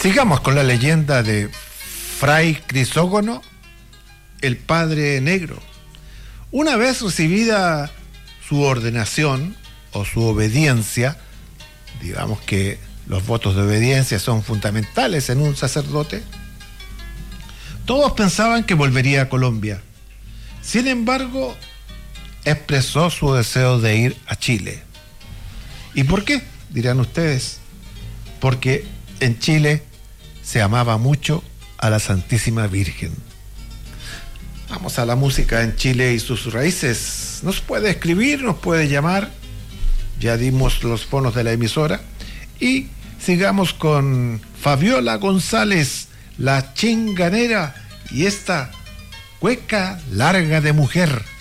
Sigamos con la leyenda de Fray Crisógono, el Padre Negro. Una vez recibida su ordenación o su obediencia, digamos que los votos de obediencia son fundamentales en un sacerdote, todos pensaban que volvería a Colombia. Sin embargo, expresó su deseo de ir a Chile. ¿Y por qué? Dirán ustedes. Porque en Chile se amaba mucho a la Santísima Virgen. Vamos a la música en Chile y sus raíces. Nos puede escribir, nos puede llamar. Ya dimos los fonos de la emisora. Y sigamos con Fabiola González, la chinganera, y esta cueca larga de mujer.